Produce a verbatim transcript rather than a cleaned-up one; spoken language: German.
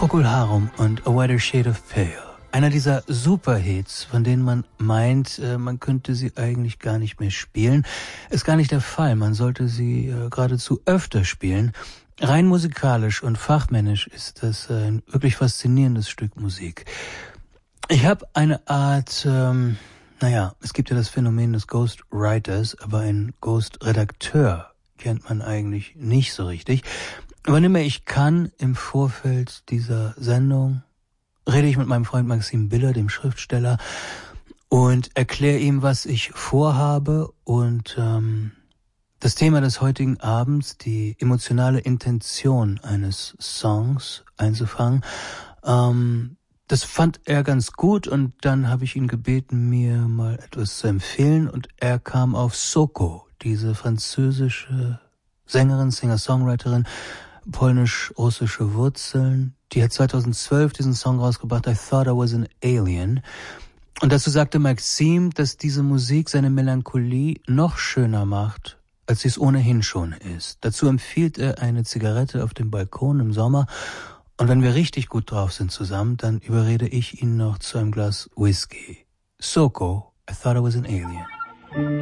Procol Harum und A Whiter Shade of Pale. Einer dieser Superhits, von denen man meint, man könnte sie eigentlich gar nicht mehr spielen. Ist gar nicht der Fall. Man sollte sie geradezu öfter spielen. Rein musikalisch und fachmännisch ist das ein wirklich faszinierendes Stück Musik. Ich habe eine Art, ähm, naja, es gibt ja das Phänomen des Ghostwriters, aber ein Ghostredakteur kennt man eigentlich nicht so richtig. Wann immer ich kann, im Vorfeld dieser Sendung, rede ich mit meinem Freund Maxim Biller, dem Schriftsteller, und erkläre ihm, was ich vorhabe. Und ähm, das Thema des heutigen Abends, die emotionale Intention eines Songs einzufangen, ähm, das fand er ganz gut. Und dann habe ich ihn gebeten, mir mal etwas zu empfehlen. Und er kam auf Soko, diese französische Sängerin, Singer-Songwriterin, polnisch-russische Wurzeln. Die hat zweitausendzwölf diesen Song rausgebracht, I Thought I Was an Alien. Und dazu sagte Maxim, dass diese Musik seine Melancholie noch schöner macht, als sie es ohnehin schon ist. Dazu empfiehlt er eine Zigarette auf dem Balkon im Sommer. Und wenn wir richtig gut drauf sind zusammen, dann überrede ich ihn noch zu einem Glas Whisky. Soko, I Thought I Was an Alien.